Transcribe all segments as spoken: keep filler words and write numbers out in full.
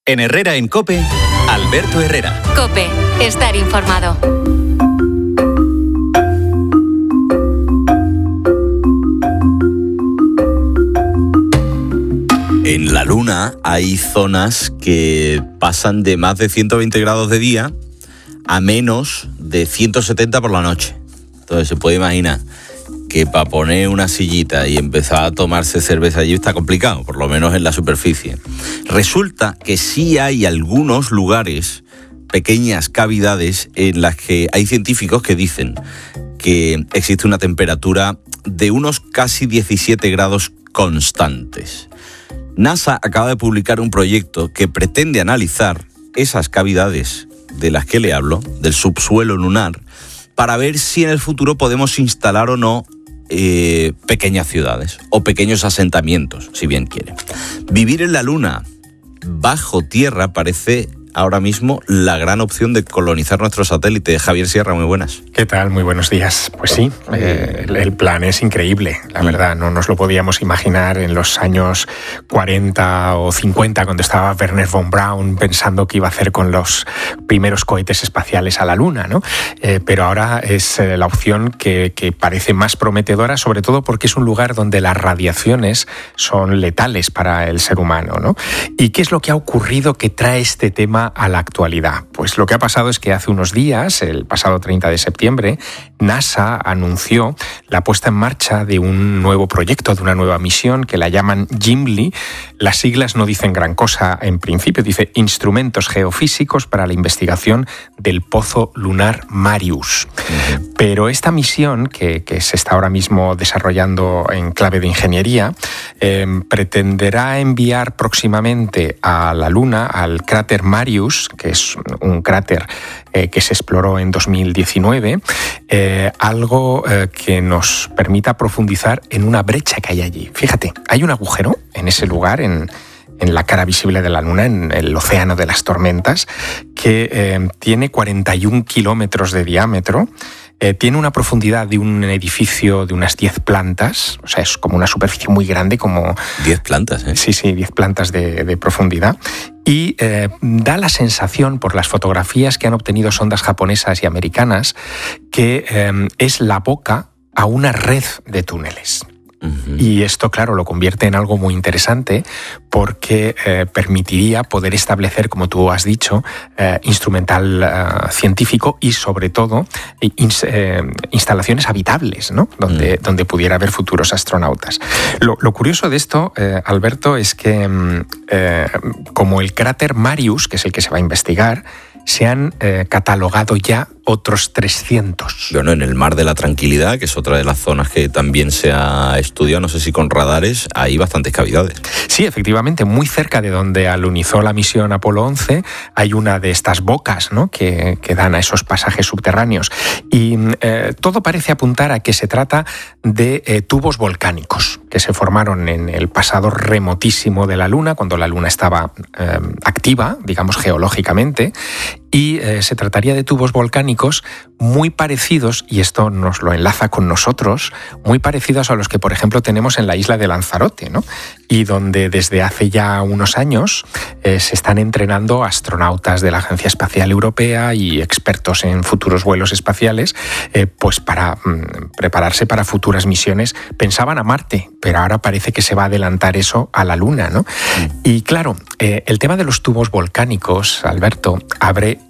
En Herrera en COPE, Alberto Herrera. COPE, estar informado. En la Luna hay zonas que pasan de más de ciento veinte grados de día a menos de ciento setenta por la noche. Entonces se puede imaginar que para poner una sillita y empezar a tomarse cerveza allí está complicado, por lo menos en la superficie. Resulta que sí hay algunos lugares, pequeñas cavidades, en las que hay científicos que dicen que existe una temperatura de unos casi diecisiete grados constantes. NASA acaba de publicar un proyecto que pretende analizar esas cavidades de las que le hablo, del subsuelo lunar, para ver si en el futuro podemos instalar o no eh, pequeñas ciudades o pequeños asentamientos, si bien quieren. Vivir en la Luna bajo tierra parece ahora mismo la gran opción de colonizar nuestro satélite. Javier Sierra, muy buenas. ¿Qué tal? Muy buenos días. Pues sí, eh, el, el plan es increíble, la verdad. No nos lo podíamos imaginar en los años cuarenta o cincuenta, cuando estaba Wernher von Braun pensando qué iba a hacer con los primeros cohetes espaciales a la Luna, ¿no? Eh, pero ahora es eh, la opción que, que parece más prometedora, sobre todo porque es un lugar donde las radiaciones son letales para el ser humano, ¿no? ¿Y qué es lo que ha ocurrido que trae este tema a la actualidad? Pues lo que ha pasado es que hace unos días, el pasado treinta de septiembre, NASA anunció la puesta en marcha de un nuevo proyecto, de una nueva misión que la llaman GIMLI. Las siglas no dicen gran cosa en principio, dice Instrumentos Geofísicos para la Investigación del Pozo Lunar Marius. Uh-huh. Pero esta misión, que, que se está ahora mismo desarrollando en clave de ingeniería, eh, pretenderá enviar próximamente a la Luna, al cráter Marius, que es un cráter eh, que se exploró en dos mil diecinueve, eh, algo eh, que nos permita profundizar en una brecha que hay allí. Fíjate, hay un agujero en ese lugar, en, en la cara visible de la Luna, en el océano de las tormentas, que eh, tiene cuarenta y un kilómetros de diámetro. Eh, tiene una profundidad de un edificio de unas diez plantas, o sea, es como una superficie muy grande, como... diez plantas, ¿eh? Sí, sí, diez plantas de, de profundidad. Y eh, da la sensación, por las fotografías que han obtenido sondas japonesas y americanas, que eh, es la boca a una red de túneles. Uh-huh. Y esto, claro, lo convierte en algo muy interesante porque eh, permitiría poder establecer, como tú has dicho, eh, instrumental eh, científico y, sobre todo, ins- eh, instalaciones habitables, ¿no? Donde, uh-huh. donde pudiera haber futuros astronautas. Lo, lo curioso de esto, eh, Alberto, es que eh, como el cráter Marius, que es el que se va a investigar, se han eh, catalogado ya otros trescientos. Bueno, en el Mar de la Tranquilidad, que es otra de las zonas que también se ha estudiado, no sé si con radares, hay bastantes cavidades. Sí, efectivamente, muy cerca de donde alunizó la misión Apolo once, hay una de estas bocas, ¿no?, que, que dan a esos pasajes subterráneos. Y eh, todo parece apuntar a que se trata de eh, tubos volcánicos que se formaron en el pasado remotísimo de la Luna, cuando la Luna estaba eh, activa, digamos, geológicamente, y eh, se trataría de tubos volcánicos muy parecidos, y esto nos lo enlaza con nosotros, muy parecidos a los que, por ejemplo, tenemos en la isla de Lanzarote, ¿no? Y donde desde hace ya unos años eh, se están entrenando astronautas de la Agencia Espacial Europea y expertos en futuros vuelos espaciales, eh, pues para mm, prepararse para futuras misiones. Pensaban a Marte, pero ahora parece que se va a adelantar eso a la Luna, ¿no? Mm. Y claro, eh, el tema de los tubos volcánicos, Alberto, abre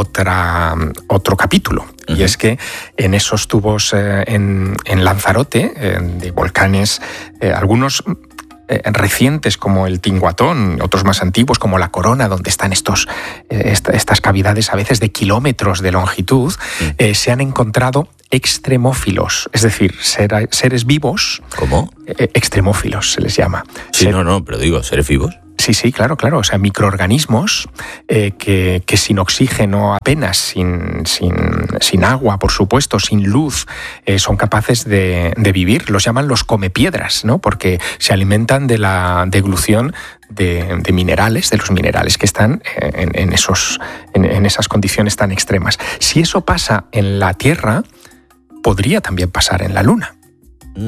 otra, otro capítulo. Uh-huh. Y es que en esos tubos eh, en, en Lanzarote, eh, de volcanes, eh, algunos eh, recientes como el Tinguatón, otros más antiguos como la Corona, donde están estos, eh, esta, estas cavidades a veces de kilómetros de longitud, uh-huh. eh, se han encontrado extremófilos, es decir, ser, seres vivos. ¿Cómo? Eh, extremófilos se les llama. Sí, Ser, no, no, pero digo, ¿seres vivos? Sí, sí, claro, claro. O sea, microorganismos eh, que, que sin oxígeno apenas, sin, sin, sin agua, por supuesto, sin luz, eh, son capaces de, de vivir. Los llaman los comepiedras, ¿no? Porque se alimentan de la deglución de, de minerales, de los minerales que están en, en, esos, en, en esas condiciones tan extremas. Si eso pasa en la Tierra, podría también pasar en la Luna. Mm.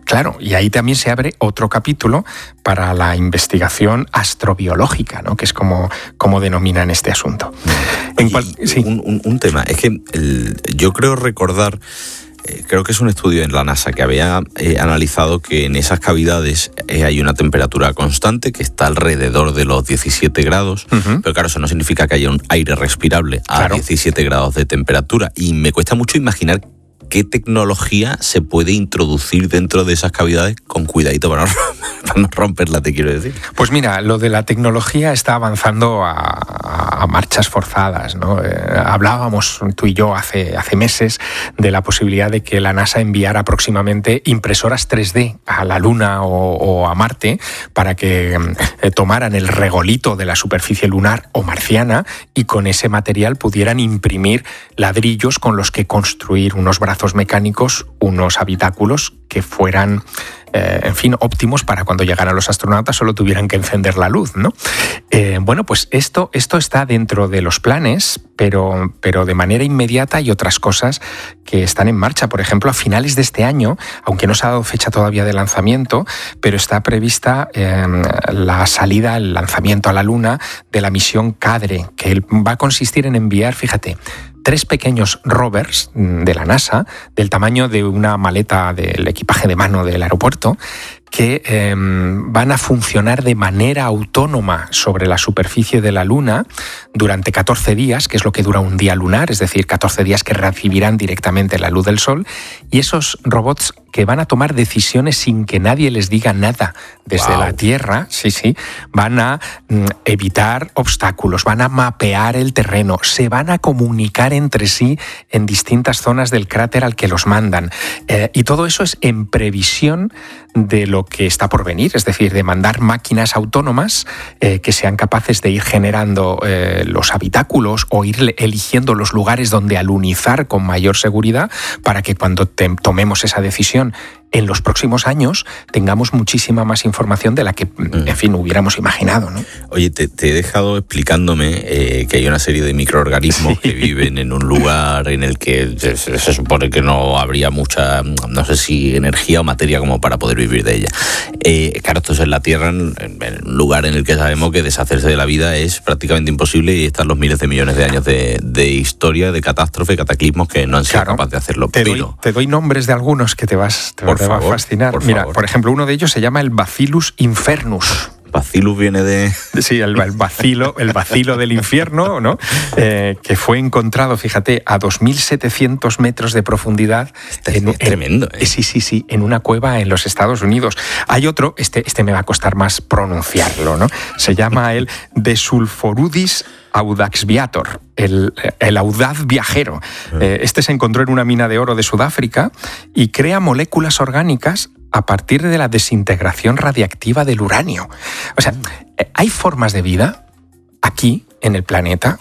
Claro, y ahí también se abre otro capítulo para la investigación astrobiológica, ¿no? Que es como, como denominan este asunto. En cual, sí. un, un, un tema, es que el, yo creo recordar, eh, creo que es un estudio en la NASA que había eh, analizado que en esas cavidades eh, hay una temperatura constante que está alrededor de los diecisiete grados, uh-huh. pero claro, eso no significa que haya un aire respirable a claro. diecisiete grados de temperatura, y me cuesta mucho imaginar qué tecnología se puede introducir dentro de esas cavidades con cuidadito para no, para no romperla, te quiero decir. Pues mira, lo de la tecnología está avanzando a, a marchas forzadas, ¿no? Eh, hablábamos tú y yo hace, hace meses de la posibilidad de que la NASA enviara próximamente impresoras tres D a la Luna o, o a Marte para que eh, tomaran el regolito de la superficie lunar o marciana y con ese material pudieran imprimir ladrillos con los que construir unos brazos mecánicos, unos habitáculos que fueran, eh, en fin, óptimos para cuando llegaran los astronautas solo tuvieran que encender la luz, ¿no? Eh, bueno, pues esto, esto está dentro de los planes, pero, pero de manera inmediata hay otras cosas que están en marcha. Por ejemplo, a finales de este año, aunque no se ha dado fecha todavía de lanzamiento, pero está prevista eh, la salida, el lanzamiento a la Luna de la misión CADRE, que va a consistir en enviar, fíjate, tres pequeños rovers de la NASA, del tamaño de una maleta del equipaje de mano del aeropuerto, que eh, van a funcionar de manera autónoma sobre la superficie de la Luna durante catorce días, que es lo que dura un día lunar, es decir, catorce días que recibirán directamente la luz del Sol, y esos robots que van a tomar decisiones sin que nadie les diga nada desde wow. la Tierra, sí, sí, van a mm, evitar obstáculos, van a mapear el terreno, se van a comunicar entre sí en distintas zonas del cráter al que los mandan. Eh, y todo eso es en previsión de lo que está por venir, es decir, de mandar máquinas autónomas eh, que sean capaces de ir generando eh, los habitáculos o ir eligiendo los lugares donde alunizar con mayor seguridad para que cuando te, tomemos esa decisión en los próximos años tengamos muchísima más información de la que, en fin, hubiéramos imaginado, ¿no? Oye, te, te he dejado explicándome eh, que hay una serie de microorganismos sí. que viven en un lugar en el que se, se supone que no habría mucha, no sé si energía o materia como para poder vivir de ella. Eh, claro, esto es en la Tierra, en, en un lugar en el que sabemos que deshacerse de la vida es prácticamente imposible y están los miles de millones de años de, de historia, de catástrofe, cataclismos que no han sido claro. capaces de hacerlo. Te, pero... doy, te doy nombres de algunos que te vas... Te por te favor, va a fascinar. Por Mira, favor. por ejemplo, uno de ellos se llama el Bacillus infernus. Bacillus viene de... Sí, el, el bacilo, el bacilo del infierno, ¿no? Eh, que fue encontrado, fíjate, a dos mil setecientos metros de profundidad. Este en, es tremendo, ¿eh? Sí, sí, sí, en una cueva en los Estados Unidos. Hay otro, este, este me va a costar más pronunciarlo, ¿no? Se llama el Desulforudis audaxviator, el, el audaz viajero. Eh, este se encontró en una mina de oro de Sudáfrica y crea moléculas orgánicas a partir de la desintegración radiactiva del uranio. O sea, hay formas de vida aquí, en el planeta,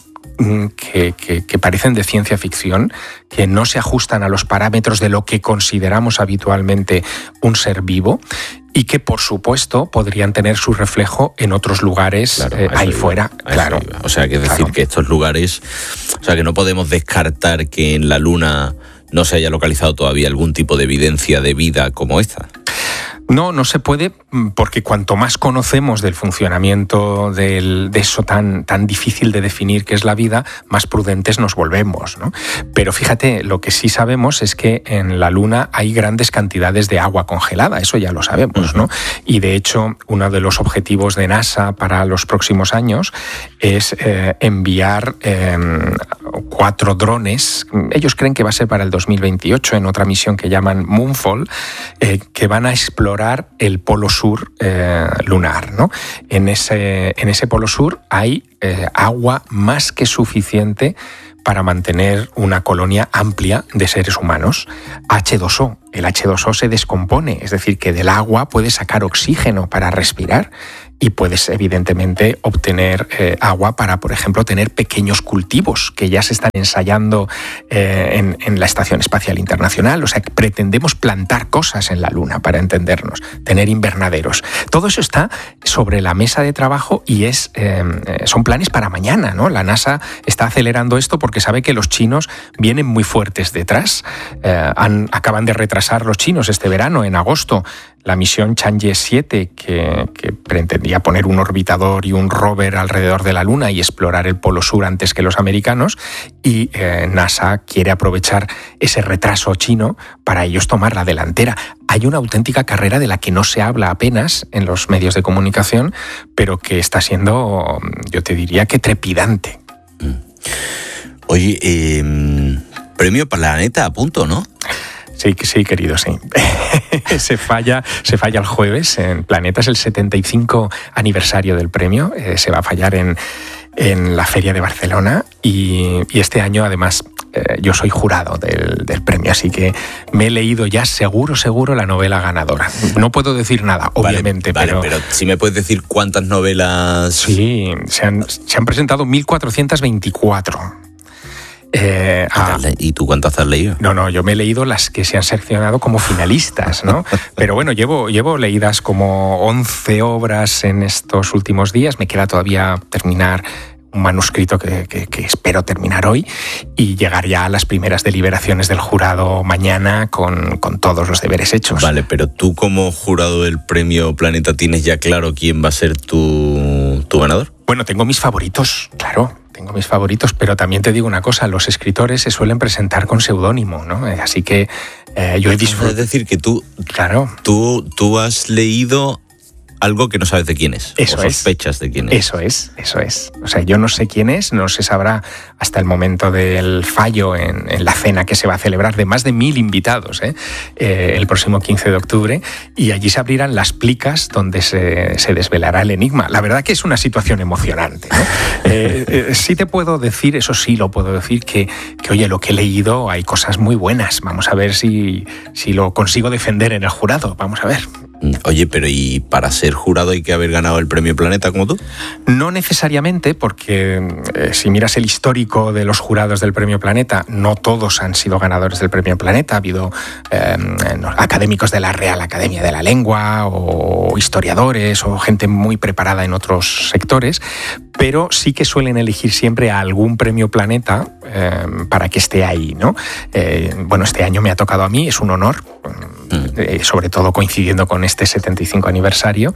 que, que, que parecen de ciencia ficción, que no se ajustan a los parámetros de lo que consideramos habitualmente un ser vivo y que, por supuesto, podrían tener su reflejo en otros lugares claro, eh, ahí iba, fuera. Claro. O sea, que es decir, claro. que estos lugares, o sea, que no podemos descartar que en la Luna no se haya localizado todavía algún tipo de evidencia de vida como esta. No, no se puede, porque cuanto más conocemos del funcionamiento del, de eso tan, tan difícil de definir que es la vida, más prudentes nos volvemos, ¿no? Pero fíjate, lo que sí sabemos es que en la Luna hay grandes cantidades de agua congelada, eso ya lo sabemos, ¿no? Y de hecho, uno de los objetivos de NASA para los próximos años es eh, enviar eh, cuatro drones, ellos creen que va a ser para el dos mil veintiocho, en otra misión que llaman Moonfall, eh, que van a explorar el polo sur eh, lunar, ¿no? En ese, en ese polo sur hay eh, agua más que suficiente para mantener una colonia amplia de seres humanos. hache dos o. El hache dos o se descompone, es decir, que del agua puede sacar oxígeno para respirar. y puedes evidentemente obtener eh, agua para, por ejemplo, tener pequeños cultivos que ya se están ensayando eh, en, en la Estación Espacial Internacional. O sea, que pretendemos plantar cosas en la Luna, para entendernos, tener invernaderos. Todo eso está sobre la mesa de trabajo y es eh, son planes para mañana, ¿no? La NASA está acelerando esto porque sabe que los chinos vienen muy fuertes detrás. Eh, han, acaban de retrasar los chinos este verano, en agosto, la misión Chang'e siete, que, que pretendía poner un orbitador y un rover alrededor de la Luna y explorar el Polo Sur antes que los americanos, y eh, NASA quiere aprovechar ese retraso chino para ellos tomar la delantera. Hay una auténtica carrera de la que no se habla apenas en los medios de comunicación, pero que está siendo, yo te diría que trepidante. Oye, eh, premio Planeta a punto, ¿no? Sí, sí, querido, sí. se falla, se falla el jueves en Planeta, es el setenta y cinco aniversario del premio, eh, se va a fallar en, en la Feria de Barcelona y, y este año además eh, yo soy jurado del, del premio, así que me he leído ya seguro, seguro la novela ganadora. No puedo decir nada, obviamente, vale, pero... Vale, pero si me puedes decir cuántas novelas... Sí, se han, se han presentado mil cuatrocientas veinticuatro. Eh, a... ¿Y tú cuántas has leído? No, no, yo me he leído las que se han seleccionado como finalistas, ¿no? Pero bueno, llevo, llevo leídas como once obras en estos últimos días. Me queda todavía terminar un manuscrito que, que, que espero terminar hoy y llegar ya a las primeras deliberaciones del jurado mañana con, con todos los deberes hechos. Vale, pero tú como jurado del premio Planeta, ¿tienes ya claro quién va a ser tu, tu ganador? Bueno, tengo mis favoritos, claro. Tengo mis favoritos, pero también te digo una cosa, los escritores se suelen presentar con seudónimo, ¿no? Así que eh, yo he disfrutado... Es decir, que tú, claro. tú, tú has leído algo que no sabes de quién es. Eso o sospechas es. de quién es. Eso es, eso es. O sea, yo no sé quién es, no se sabrá hasta el momento del fallo en, en la cena que se va a celebrar de más de mil invitados, ¿eh? Eh, el próximo quince de octubre, y allí se abrirán las plicas donde se, se desvelará el enigma. La verdad que es una situación emocionante, ¿no? eh, eh, sí te puedo decir, eso sí lo puedo decir, que, que oye, lo que he leído hay cosas muy buenas. Vamos a ver si, si lo consigo defender en el jurado. Vamos a ver. Oye, pero ¿y para ser jurado hay que haber ganado el premio Planeta como tú? No necesariamente, porque eh, si miras el histórico de los jurados del premio Planeta, no todos han sido ganadores del premio Planeta. Ha habido eh, académicos de la Real Academia de la Lengua o historiadores o gente muy preparada en otros sectores, pero sí que suelen elegir siempre a algún premio Planeta eh, para que esté ahí, ¿no? Eh, bueno, este año me ha tocado a mí, es un honor, eh, sobre todo coincidiendo con este setenta y cinco aniversario,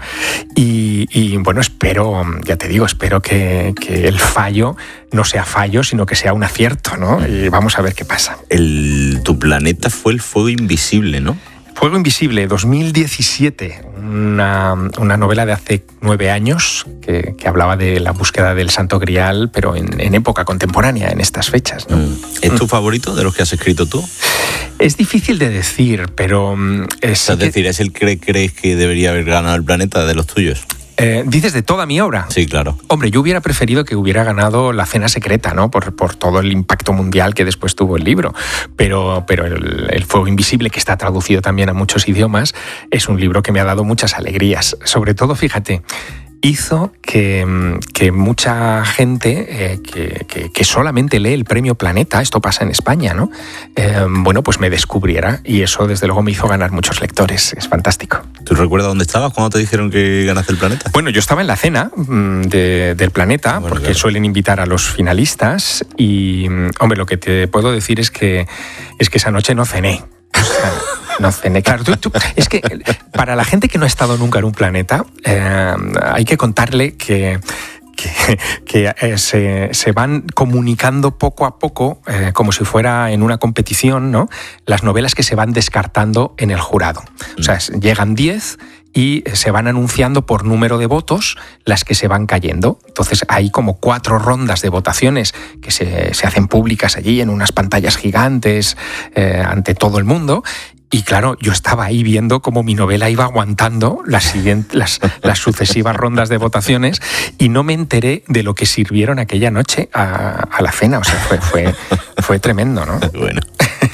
y, y bueno, espero, ya te digo, espero que, que el fallo no sea fallo, sino que sea un acierto, ¿no? Y vamos a ver qué pasa. El, tu planeta fue el fuego invisible, ¿no? Fuego Invisible, dos mil diecisiete, una, una novela de hace nueve años que, que hablaba de la búsqueda del Santo Grial, pero en, en época contemporánea, en estas fechas, ¿no? ¿Es tu favorito de los que has escrito tú? Es difícil de decir, pero... Es, es decir, ¿es el que crees que debería haber ganado el Planeta de los tuyos? Eh, ¿Dices de toda mi obra? Sí, claro. Hombre, yo hubiera preferido que hubiera ganado La Cena Secreta, ¿no? Por, por todo el impacto mundial que después tuvo el libro. Pero, pero el, el Fuego Invisible, que está traducido también a muchos idiomas, es un libro que me ha dado muchas alegrías. Sobre todo, fíjate, hizo que, que mucha gente eh, que, que, que solamente lee el premio Planeta, esto pasa en España, ¿no? Eh, bueno, pues me descubriera, y eso desde luego me hizo ganar muchos lectores. Es fantástico. ¿Tú recuerdas dónde estabas cuando te dijeron que ganaste el Planeta? Bueno, yo estaba en la cena de, del Planeta, bueno, porque claro, suelen invitar a los finalistas, y hombre, lo que te puedo decir es que, es que esa noche no cené. O sea, no cené. Claro, tú, tú, es que para la gente que no ha estado nunca en un planeta, eh, hay que contarle que... que, que eh, se, se van comunicando poco a poco, eh, como si fuera en una competición, ¿no? Las novelas que se van descartando en el jurado. O sea, llegan diez y se van anunciando por número de votos las que se van cayendo. Entonces hay como cuatro rondas de votaciones que se, se hacen públicas allí en unas pantallas gigantes eh, ante todo el mundo. Y claro, yo estaba ahí viendo cómo mi novela iba aguantando las, siguientes, las, las sucesivas rondas de votaciones, y no me enteré de lo que sirvieron aquella noche a, a la cena. O sea, fue, fue, fue tremendo, ¿no? Bueno.